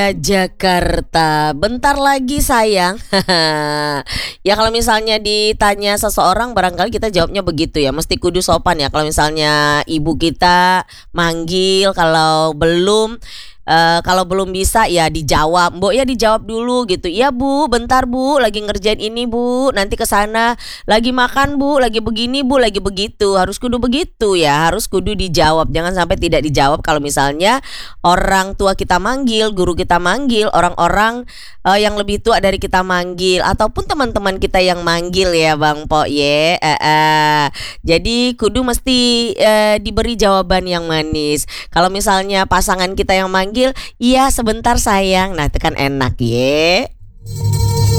Jakarta, bentar lagi sayang. Ya kalau misalnya ditanya seseorang barangkali kita jawabnya begitu ya, mesti kudu sopan ya. Kalau misalnya ibu kita manggil, kalau belum bisa ya dijawab, "Mbok ya dijawab dulu," gitu. "Iya Bu, bentar Bu, lagi ngerjain ini Bu, nanti ke sana. Lagi makan Bu, lagi begini Bu, lagi begitu." Harus kudu begitu ya, harus kudu dijawab. Jangan sampai tidak dijawab kalau misalnya orang tua kita manggil, guru kita manggil, orang-orang yang lebih tua dari kita manggil, ataupun teman-teman kita yang manggil ya Bang Po ye. Jadi kudu mesti diberi jawaban yang manis. Kalau misalnya pasangan kita yang manggil, "Iya sebentar sayang." Nah itu kan enak ye.